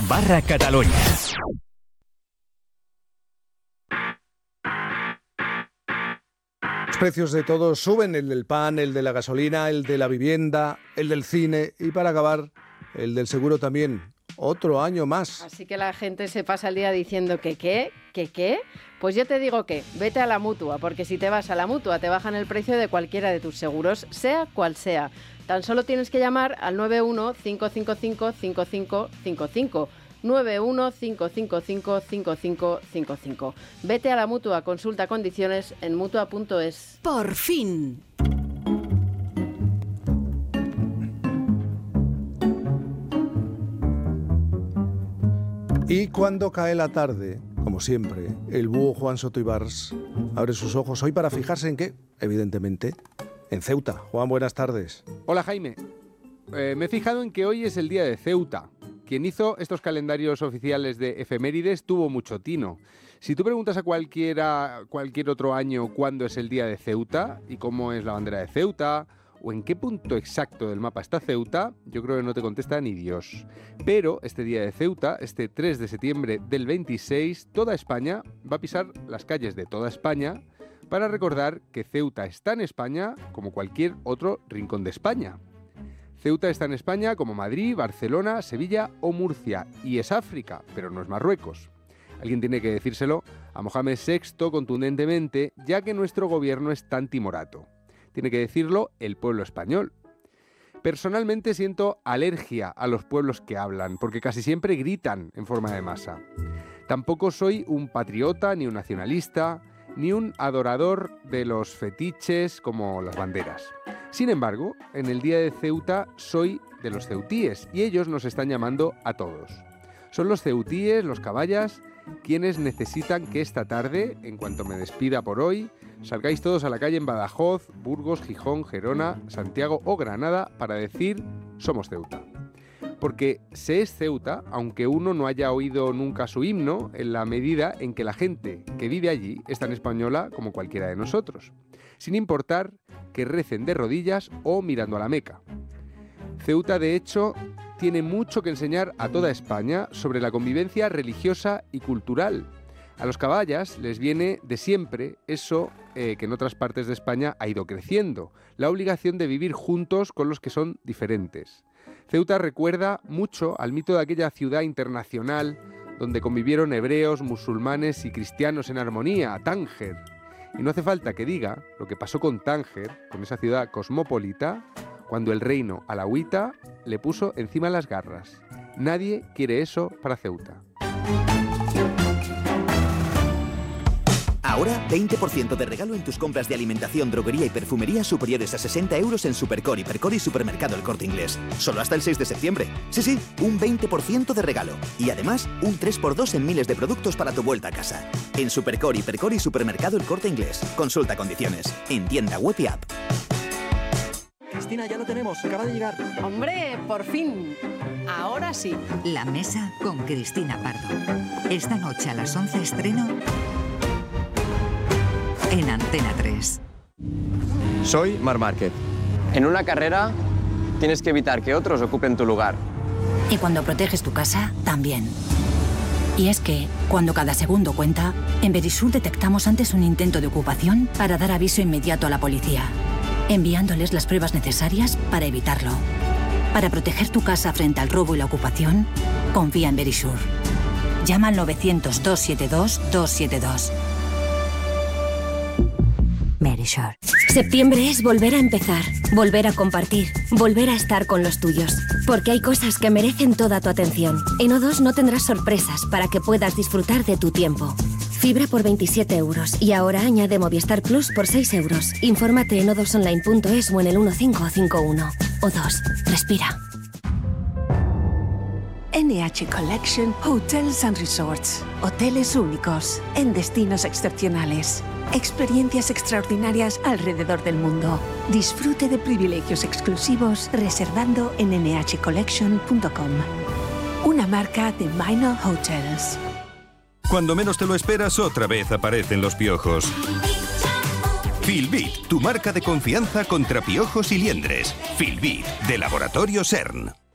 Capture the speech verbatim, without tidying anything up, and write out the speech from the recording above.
barra Catalunya. Los precios de todo suben, el del pan, el de la gasolina, el de la vivienda, el del cine y para acabar, el del seguro también. Otro año más. Así que la gente se pasa el día diciendo que qué, que qué. Pues yo te digo que vete a la Mutua, porque si te vas a la Mutua te bajan el precio de cualquiera de tus seguros, sea cual sea. Tan solo tienes que llamar al nueve uno cinco cinco cinco cinco cinco cinco cinco. nueve uno cinco cinco cinco cinco cinco cinco cinco. Vete a la Mutua, consulta condiciones en mutua punto es. Por fin. Y cuando cae la tarde, como siempre, el búho Juan Soto Ibars abre sus ojos hoy para fijarse en qué, evidentemente, en Ceuta. Juan, buenas tardes. Hola, Jaime. Eh, me he fijado en que hoy es el día de Ceuta. Quien hizo estos calendarios oficiales de efemérides tuvo mucho tino. Si tú preguntas a cualquiera, cualquier otro año cuándo es el día de Ceuta y cómo es la bandera de Ceuta o en qué punto exacto del mapa está Ceuta, yo creo que no te contesta ni Dios. Pero este día de Ceuta, este tres de septiembre del veintiséis, toda España va a pisar las calles de toda España para recordar que Ceuta está en España como cualquier otro rincón de España. Ceuta está en España como Madrid, Barcelona, Sevilla o Murcia, y es África, pero no es Marruecos. Alguien tiene que decírselo a Mohamed sexto contundentemente, ya que nuestro gobierno es tan timorato. Tiene que decirlo el pueblo español. Personalmente siento alergia a los pueblos que hablan, porque casi siempre gritan en forma de masa. Tampoco soy un patriota ni un nacionalista, ni un adorador de los fetiches como las banderas. Sin embargo, en el día de Ceuta soy de los ceutíes y ellos nos están llamando a todos. Son los ceutíes, los caballas, quienes necesitan que esta tarde, en cuanto me despida por hoy, salgáis todos a la calle en Badajoz, Burgos, Gijón, Gerona, Santiago o Granada para decir somos Ceuta. Porque se es Ceuta, aunque uno no haya oído nunca su himno, en la medida en que la gente que vive allí es tan española como cualquiera de nosotros, sin importar que recen de rodillas o mirando a la Meca. Ceuta, de hecho, tiene mucho que enseñar a toda España sobre la convivencia religiosa y cultural. A los caballas les viene de siempre eso eh, que en otras partes de España ha ido creciendo, la obligación de vivir juntos con los que son diferentes. Ceuta recuerda mucho al mito de aquella ciudad internacional donde convivieron hebreos, musulmanes y cristianos en armonía, Tánger. Y no hace falta que diga lo que pasó con Tánger, con esa ciudad cosmopolita, cuando el reino alauita le puso encima las garras. Nadie quiere eso para Ceuta. Ahora, veinte por ciento de regalo en tus compras de alimentación, droguería y perfumería superiores a sesenta euros en Supercor, Hipercor y Supermercado El Corte Inglés. Solo hasta el seis de septiembre. Sí, sí, un veinte por ciento de regalo. Y además, un tres por dos en miles de productos para tu vuelta a casa. En Supercor, Hipercor y Supermercado El Corte Inglés. Consulta condiciones. En tienda web y app. Cristina, ya lo tenemos. Acaba de llegar. ¡Hombre, por fin! Ahora sí. La mesa con Cristina Pardo. Esta noche a las once estreno en Antena tres. Soy Marc Márquez. En una carrera tienes que evitar que otros ocupen tu lugar. Y cuando proteges tu casa, también. Y es que, cuando cada segundo cuenta, en Verisur detectamos antes un intento de ocupación para dar aviso inmediato a la policía, enviándoles las pruebas necesarias para evitarlo. Para proteger tu casa frente al robo y la ocupación, confía en Verisur. Llama al novecientos, doscientos setenta y dos, doscientos setenta y dos. Verisur. Septiembre es volver a empezar, volver a compartir, volver a estar con los tuyos. Porque hay cosas que merecen toda tu atención. En O dos no tendrás sorpresas para que puedas disfrutar de tu tiempo. Fibra por veintisiete euros y ahora añade Movistar Plus por seis euros. Infórmate en o dos online punto es o en el uno cinco cinco uno. O dos. Respira. N H Collection Hotels and Resorts. Hoteles únicos en destinos excepcionales. Experiencias extraordinarias alrededor del mundo. Disfrute de privilegios exclusivos reservando en ene hache collection punto com. Una marca de Minor Hotels. Cuando menos te lo esperas, otra vez aparecen los piojos. Filbit, tu marca de confianza contra piojos y liendres. Filbit, de Laboratorio CERN.